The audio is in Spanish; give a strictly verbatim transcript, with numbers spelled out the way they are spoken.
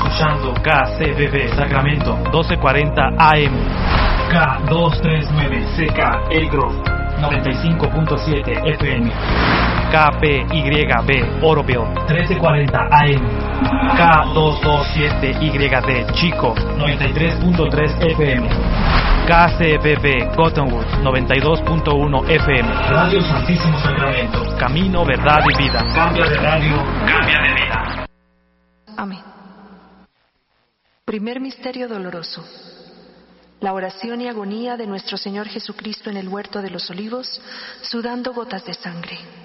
escuchando K C B B Sacramento doce cuarenta A M, K doscientos treinta y nueve C K El Grove noventa y cinco punto siete F M, K P Y B Oroville trece cuarenta A M, K doscientos veintisiete Y D Chico noventa y tres punto tres F M, K C B B Cottonwood noventa y dos punto uno F M. Radio Santísimo Sacramento, camino, verdad y vida. Cambia de radio, cambia de vida. Amén. Primer misterio doloroso. La oración y agonía de nuestro Señor Jesucristo en el huerto de los olivos, sudando gotas de sangre.